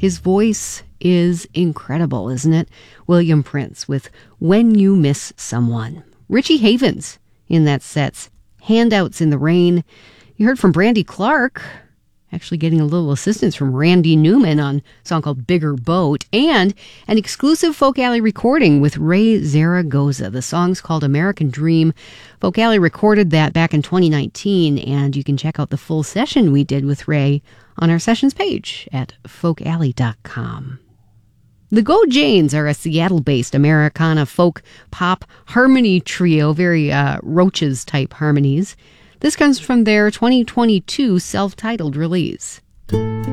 His voice is incredible, isn't it? William Prince with When You Miss Someone. Richie Havens in that set's Handouts in the Rain. You heard from Brandy Clark, actually getting a little assistance from Randy Newman on a song called Bigger Boat, and an exclusive Folk Alley recording with Ray Zaragoza. The song's called American Dream. Folk Alley recorded that back in 2019, and you can check out the full session we did with Ray on our sessions page at folkalley.com. The Go Janes are a Seattle-based Americana folk pop harmony trio, very Roaches-type harmonies. This comes from their 2022 self-titled release.